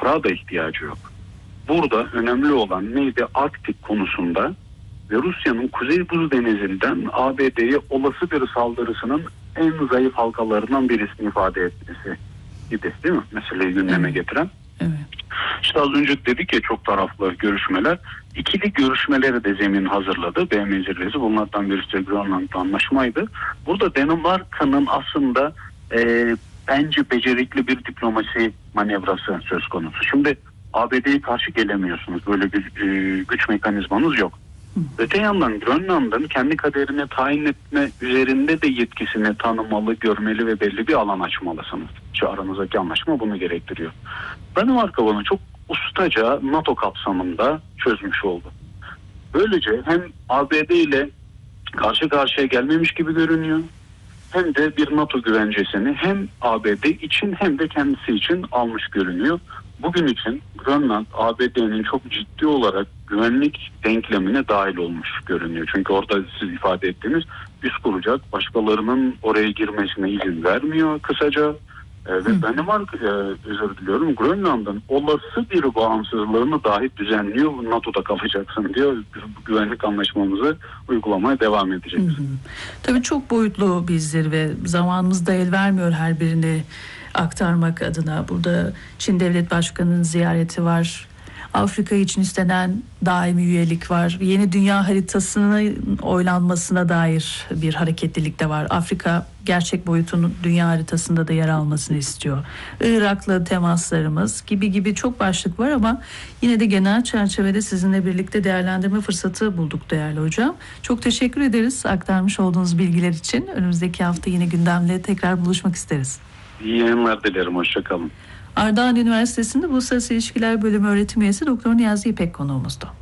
toprağa da ihtiyacı yok. Burada önemli olan neydi? Arktik konusunda ve Rusya'nın Kuzey Buz Denizi'nden ABD'ye olası bir saldırısının en zayıf halkalarından birisini ifade etmesi idi, değil mi? Meseleyi gündeme getiren. Evet. İşte az önce dedik ya, çok taraflı görüşmeler. İkili görüşmeleri de zemin hazırladı. BM zirvesi, bunlardan birisi de Grönland'da anlaşmaydı. Burada Danimarka'nın aslında bence becerikli bir diplomasi manevrası söz konusu. Şimdi ABD'ye karşı gelemiyorsunuz. Böyle bir güç mekanizmanız yok. Öte yandan Grönland'ın kendi kaderini tayin etme üzerinde de yetkisini tanımalı, görmeli ve belli bir alan açmalısınız. Şu aranızdaki anlaşma bunu gerektiriyor. Danimarka bunu çok ustaca NATO kapsamında çözmüş oldu. Böylece hem ABD ile karşı karşıya gelmemiş gibi görünüyor, hem de bir NATO güvencesini hem ABD için hem de kendisi için almış görünüyor. Bugün için Grönland ABD'nin çok ciddi olarak güvenlik denklemine dahil olmuş görünüyor. Çünkü orada siz ifade ettiğiniz üs kuracak, başkalarının oraya girmesine izin vermiyor kısaca. Ve Danimarka, özür diliyorum, Grönland'ın olası bir bağımsızlığını dahi düzenliyor. NATO'da kalacaksın diyor. Güvenlik anlaşmamızı uygulamaya devam edeceğiz. Tabii çok boyutlu bir zirve. Zamanımız da el vermiyor her birini aktarmak adına. Burada Çin Devlet Başkanı'nın ziyareti var. Afrika için istenen daimi üyelik var. Yeni dünya haritasının oylanmasına dair bir hareketlilik de var. Afrika gerçek boyutunun dünya haritasında da yer almasını istiyor. Irak'la temaslarımız gibi çok başlık var ama yine de genel çerçevede sizinle birlikte değerlendirme fırsatı bulduk değerli hocam. Çok teşekkür ederiz aktarmış olduğunuz bilgiler için. Önümüzdeki hafta yine gündemle tekrar buluşmak isteriz. İyi yayınlar dilerim. Hoşçakalın. Ardahan Üniversitesi'nde Uluslararası İlişkiler Bölümü öğretim üyesi Doktor Niyazi İpek konuğumuzdu.